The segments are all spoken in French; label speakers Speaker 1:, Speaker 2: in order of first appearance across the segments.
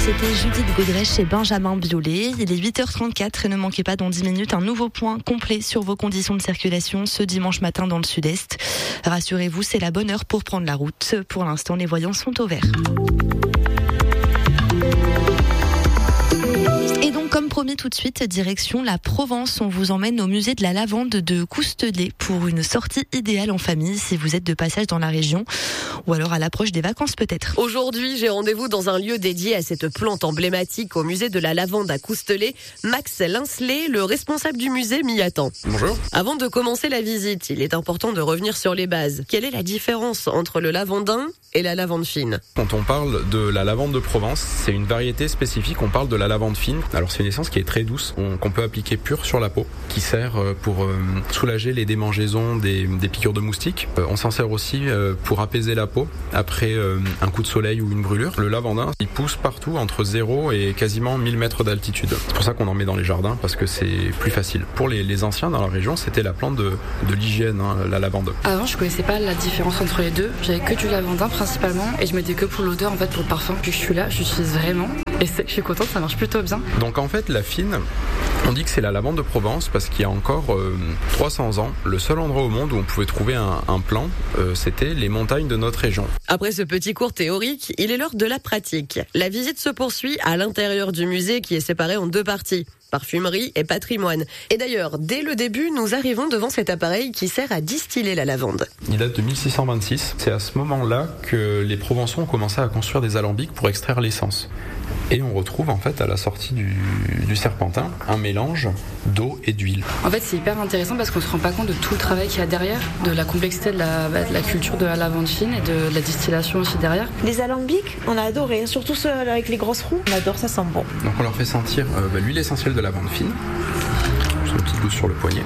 Speaker 1: C'était Judith Godrèche et Benjamin Biolay. Il est 8h34 et ne manquez pas dans 10 minutes un nouveau point complet sur vos conditions de circulation ce dimanche matin dans le sud-est. Rassurez-vous, c'est la bonne heure pour prendre la route. Pour l'instant, les voyants sont au vert. Et donc, comme promis, tout de suite, direction la Provence. On vous emmène au musée de la lavande de Coustelet pour une sortie idéale en famille si vous êtes de passage dans la région ou alors à l'approche des vacances peut-être.
Speaker 2: Aujourd'hui, j'ai rendez-vous dans un lieu dédié à cette plante emblématique au musée de la lavande à Coustelet. Max Linsley, le responsable du musée, m'y attend.
Speaker 3: Bonjour.
Speaker 2: Avant de commencer la visite, il est important de revenir sur les bases. Quelle est la différence entre le lavandin et la lavande fine?
Speaker 3: Quand on parle de la lavande de Provence, c'est une variété spécifique, on parle de la lavande fine. Alors c'est une essence qui est très douce, qu'on peut appliquer pure sur la peau, qui sert pour soulager les démangeaisons des piqûres de moustiques. On s'en sert aussi pour apaiser la peau après un coup de soleil ou une brûlure. Le lavandin, il pousse partout entre 0 et quasiment 1000 mètres d'altitude. C'est pour ça qu'on en met dans les jardins, parce que c'est plus facile. Pour les anciens dans la région, c'était la plante de l'hygiène, la lavande.
Speaker 4: Avant, je connaissais pas la différence entre les deux. J'avais que du lavandin principalement et je mettais que pour l'odeur, en fait, pour le parfum. Puis je suis là, j'utilise vraiment. Et je suis contente, ça marche plutôt bien.
Speaker 3: Donc en fait, la fine, on dit que c'est la lavande de Provence parce qu'il y a encore 300 ans, le seul endroit au monde où on pouvait trouver un plant, c'était les montagnes de notre région.
Speaker 2: Après ce petit cours théorique, il est l'heure de la pratique. La visite se poursuit à l'intérieur du musée qui est séparé en deux parties. Parfumerie et patrimoine. Et d'ailleurs, dès le début, nous arrivons devant cet appareil qui sert à distiller la lavande.
Speaker 3: Il date de 1626. C'est à ce moment-là que les Provençaux ont commencé à construire des alambics pour extraire l'essence. Et on retrouve en fait à la sortie du serpentin un mélange d'eau et d'huile.
Speaker 4: En fait, c'est hyper intéressant parce qu'on se rend pas compte de tout le travail qu'il y a derrière, de la complexité de la culture de la lavande fine et de la distillation aussi derrière.
Speaker 5: Les alambics, on a adoré, surtout ceux avec les grosses roues. On adore, ça sent bon.
Speaker 3: Donc on leur fait sentir l'huile essentielle de lavande fine. J'ai une petite gousse sur le poignet.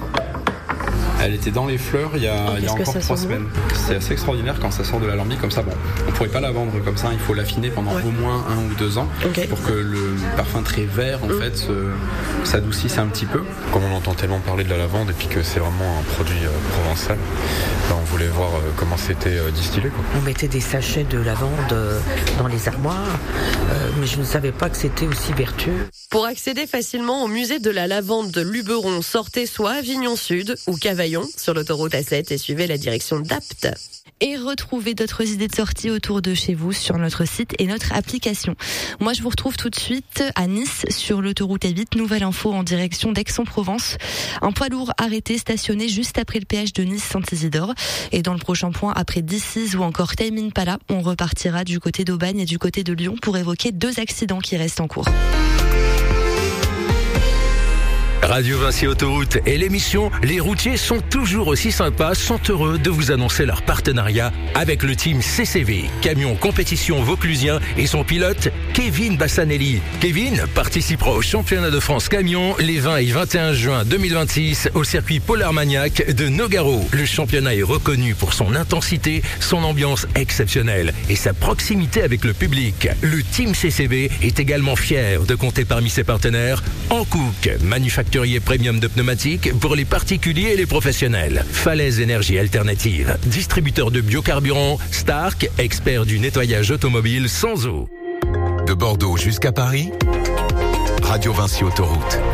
Speaker 3: Elle était dans les fleurs il y a encore 3 semaines. C'est assez extraordinaire quand ça sort de l'alambic comme ça. Bon, on pourrait pas la vendre comme ça, il faut l'affiner pendant au moins 1 ou 2 ans pour que le parfum très vert en fait s'adoucisse un petit peu.
Speaker 6: Comme on entend tellement parler de la lavande et puis que c'est vraiment un produit provençal, on voulait voir comment c'était distillé, quoi.
Speaker 7: On mettait des sachets de lavande dans les armoires, mais je ne savais pas que c'était aussi vertueux.
Speaker 2: Pour accéder facilement au musée de la lavande de Luberon, sortez soit Avignon Sud ou Cavaillon sur l'autoroute A7 et suivez la direction d'Apt.
Speaker 1: Et retrouvez d'autres idées de sortie autour de chez vous sur notre site et notre application. Moi, je vous retrouve tout de suite à Nice sur l'autoroute A8. Nouvelle info en direction d'Aix-en-Provence. Un poids lourd arrêté, stationné juste après le péage de Nice-Saint-Isidore. Et dans le prochain point, après Decize ou encore Taïmin-Pala, on repartira du côté d'Aubagne et du côté de Lyon pour évoquer 2 accidents qui restent en cours.
Speaker 8: Radio Vinci Autoroute et l'émission Les routiers sont toujours aussi sympas sont heureux de vous annoncer leur partenariat avec le team CCV, camion compétition vauclusien et son pilote Kevin Bassanelli. Kevin participera au championnat de France camion les 20 et 21 juin 2026 au circuit Paul Armagnac de Nogaro. Le championnat est reconnu pour son intensité, son ambiance exceptionnelle et sa proximité avec le public. Le team CCV est également fier de compter parmi ses partenaires Hankook, manufacturier premium de pneumatiques pour les particuliers et les professionnels. Falaise Énergie Alternative, distributeur de biocarburant. Stark, expert du nettoyage automobile sans eau.
Speaker 9: De Bordeaux jusqu'à Paris, Radio Vinci Autoroute.